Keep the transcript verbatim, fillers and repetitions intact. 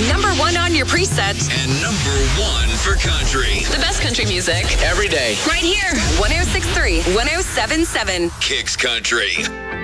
Number one on your preset. And number one for country. The best country music. Every day. Right here. one oh six point three, one oh seven point seven. Kicks Country.